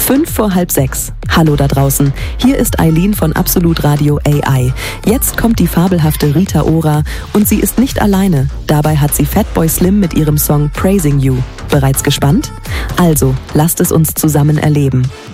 5:05. Hallo da draußen, hier ist Eileen von Absolut Radio AI. Jetzt kommt die fabelhafte Rita Ora und sie ist nicht alleine. Dabei hat sie Fatboy Slim mit ihrem Song Praising You. Bereits gespannt? Also, lasst es uns zusammen erleben.